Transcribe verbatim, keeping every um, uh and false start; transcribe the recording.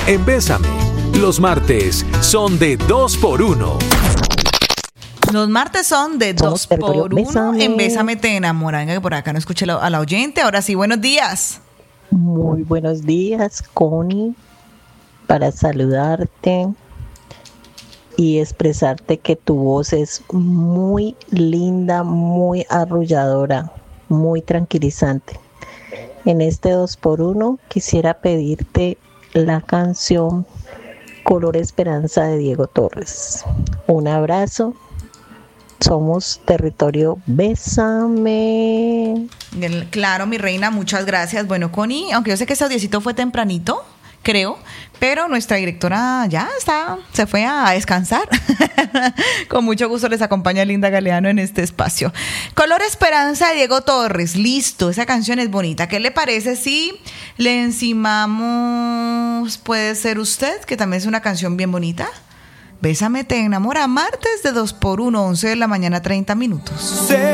en Bésame. Los martes son de dos por uno. Los martes son de dos por uno en Bésame te enamora. Venga, que por acá no escuché a la oyente. Ahora sí, buenos días. Muy buenos días, Connie, para saludarte y expresarte que tu voz es muy linda, muy arrulladora, muy tranquilizante. En este dos por uno quisiera pedirte la canción Color Esperanza de Diego Torres. Un abrazo. Somos Territorio Bésame. Claro, mi reina, muchas gracias. Bueno, Connie, aunque yo sé que ese audiecito fue tempranito, creo, pero nuestra directora ya está, se fue a descansar. Con mucho gusto les acompaña Linda Galeano en este espacio. Color Esperanza de Diego Torres, listo, esa canción es bonita. ¿Qué le parece si le encimamos Puede Ser Usted, que también es una canción bien bonita? Bésame te enamora, martes de dos por uno, once de la mañana, treinta minutos.